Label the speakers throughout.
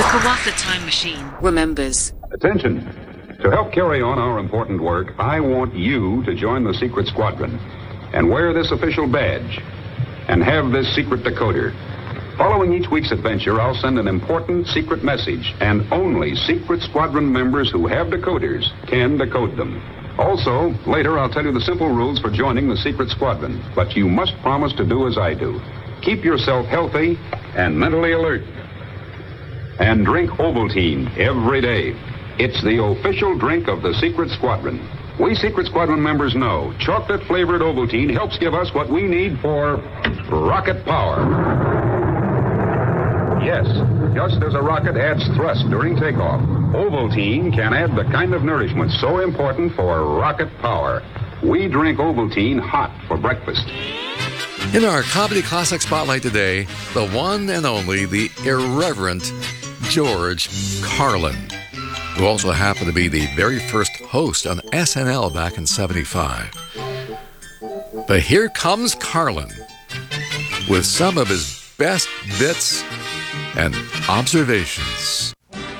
Speaker 1: Kawatha Time Machine remembers.
Speaker 2: Attention. To help carry on our important work, I want you to join the Secret Squadron and wear this official badge and have this secret decoder. Following each week's adventure, I'll send an important secret message, and only Secret Squadron members who have decoders can decode them. Also, later I'll tell you the simple rules for joining the Secret Squadron, but you must promise to do as I do. Keep yourself healthy and mentally alert. And drink Ovaltine every day. It's the official drink of the Secret Squadron. We Secret Squadron members know chocolate-flavored Ovaltine helps give us what we need for rocket power. Yes, just as a rocket adds thrust during takeoff, Ovaltine can add the kind of nourishment so important for rocket power. We drink Ovaltine hot for breakfast.
Speaker 3: In our Comedy Classic Spotlight today, the one and only, the irreverent George Carlin, who also happened to be the very first host on SNL back in '75. But here comes Carlin with some of his best bits and observations.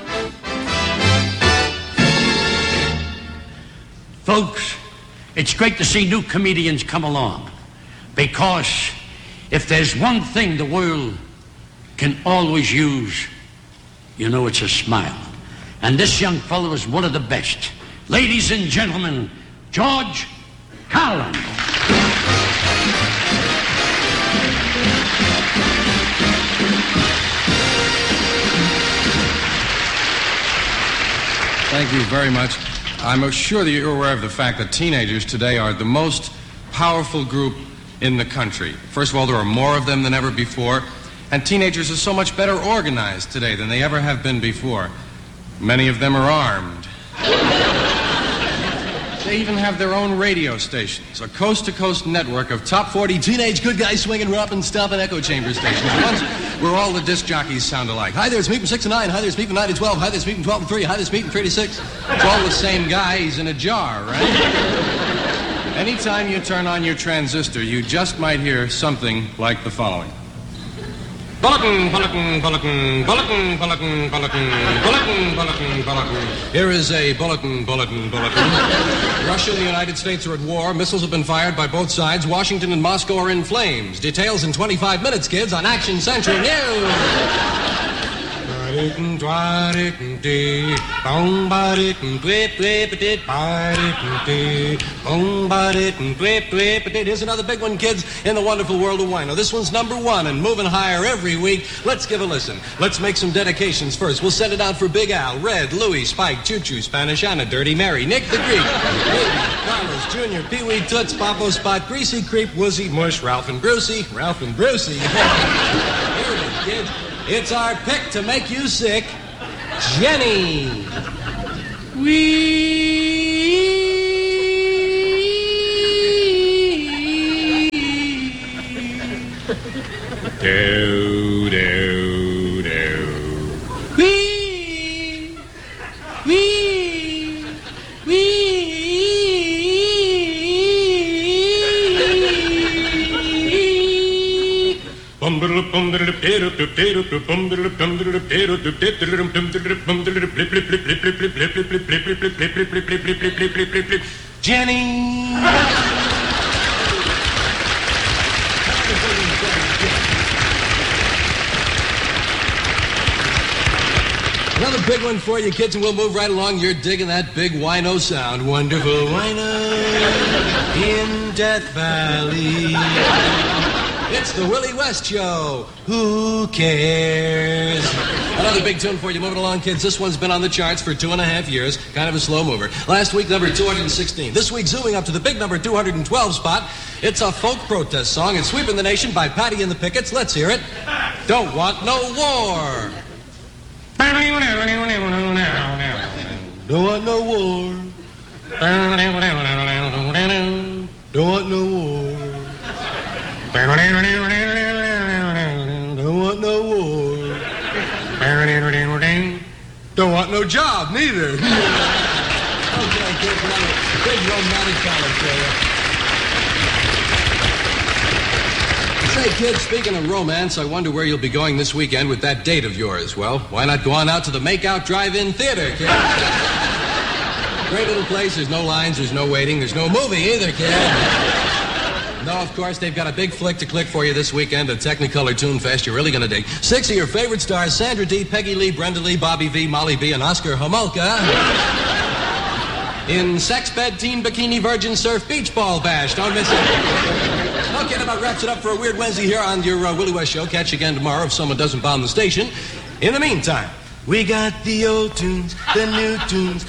Speaker 4: Folks, it's great to see new comedians come along, because if there's one thing the world can always use, it's a smile. And this young fellow is one of the best. Ladies and gentlemen, George Carlin.
Speaker 5: Thank you very much. I'm sure that you're aware of the fact that teenagers today are the most powerful group in the country. First of all, there are more of them than ever before, and teenagers are so much better organized today than they ever have been before. Many of them are armed. They even have their own radio stations, a coast-to-coast network of top 40 teenage good guys swinging, romping, stomping echo chamber stations. Ones where all the disc jockeys sound alike. Hi, there's me from 6 to 9. Hi, there's me from 9 to 12. Hi, there's me from 12 to 3. Hi, there's me from 3 to 6. It's all the same guy. He's in a jar, right? Anytime you turn on your transistor, you just might hear something like the following. Bulletin, bulletin, bulletin, bulletin, bulletin, bulletin, bulletin, bulletin, bulletin. Here is a bulletin, bulletin, bulletin. Russia and the United States are at war. Missiles have been fired by both sides. Washington and Moscow are in flames. Details in 25 minutes, kids, on Action Central News. Here's another big one, kids, in the wonderful world of wino. This one's number one and moving higher every week. Let's give a listen. Let's make some dedications first. We'll send it out for Big Al, Red, Louie, Spike, Choo-Choo, Spanish Anna, Dirty Mary, Nick the Greek, Baby, Carlos, Jr., Pee-wee, Toots, Papo, Spot, Greasy, Creep, Woozy, Mush, Ralph and Brucey. Here it is, kids. It's our pick to make you sick, Jenny. Do, do, do. Wee, wee, wee. Jenny. Another big one for you kids, and we'll move right along. You're digging that big wino sound. Wonderful wino in Death Valley. It's the Willie West Show. Who cares? Another big tune for you. Moving along, kids. This one's been on the charts for 2.5 years. Kind of a slow mover. Last week, number 216. This week, zooming up to the big number 212 spot. It's a folk protest song. It's Sweeping the Nation by Patty and the Pickets. Let's hear it. Don't want no war. Don't want no war. Don't want no war. Don't want no war. Don't want no job, neither. Okay, kids, big romantic color for you. Say, kid, speaking of romance, I wonder where you'll be going this weekend with that date of yours. Well, why not go on out to the Makeout Drive-In Theater, kid? Great little place. There's no lines, there's no waiting, there's no movie either, kid. No, of course, they've got a big flick to click for you this weekend at Technicolor Toon Fest. You're really going to dig. 6 of your favorite stars, Sandra Dee, Peggy Lee, Brenda Lee, Bobby V, Molly B, and Oscar Homolka. In Sex Bed, Teen Bikini, Virgin Surf, Beach Ball Bash. Don't miss it. Okay, that about wraps it up for a Weird Wednesday here on your Willie West Show. Catch you again tomorrow if someone doesn't bomb the station. In the meantime, we got the old tunes, the new tunes,